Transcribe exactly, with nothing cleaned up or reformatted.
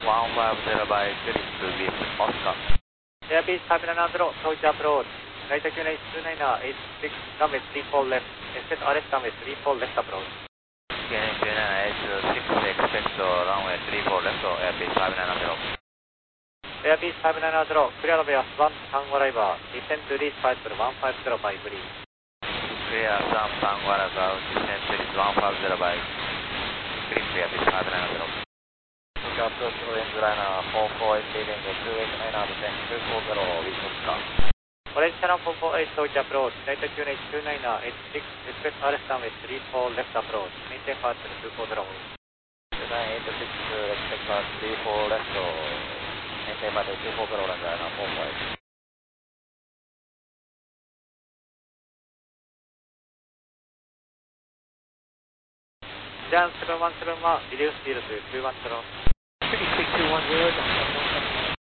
one five zero by Chris with Oscar. Airbus five nine zero, approach approach. Delta Q nine two nine eight six, runway three four left. Expect R S runway three four left approach. Q nine two nine eight six, expect runway three four left, Airbus five nine zero. Airbus five nine zero, clear runway one, Tango arrival. Descend to reach flight level one five zero by breeze. Clear Sam Tango arrival, descend to reach one five zero by breeze, Airbus five nine zero. Approach orange liner four four eight leading two eight nine descend two four zero with Oscar. Orange channel four four eight, approach approach. Delta Q nine two nine eight six, expect R S runway three four left approach. Maintain flight level two four zero. Q nine eight six, expect R three four left, maintain flight level two four zero, orange liner four four eight. Jan seven one seven one, reduce speed to two one zero. six two one zero.